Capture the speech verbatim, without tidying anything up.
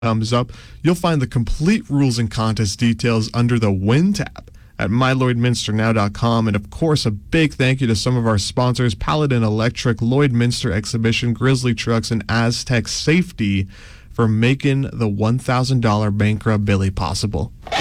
Thumbs up. You'll find the complete rules and contest details under the Win tab at my lloyd minster now dot com. And of course, a big thank you to some of our sponsors: Paladin Electric, Lloydminster Exhibition, Grizzly Trucks, and Aztec Safety for making the one thousand dollars Bankrupt Billy possible.